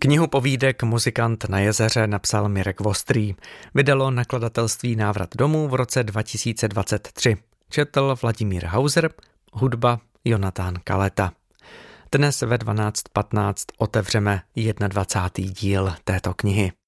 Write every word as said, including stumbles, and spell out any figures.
Knihu povídek Muzikant na jezeře napsal Mirek Vostrý. Vydalo nakladatelství Návrat domů v roce dva tisíce dvacet tři. Četl Vladimír Hauser, hudba Jonatán Kaleta. Dnes ve dvanáct patnáct otevřeme dvacátý první díl této knihy.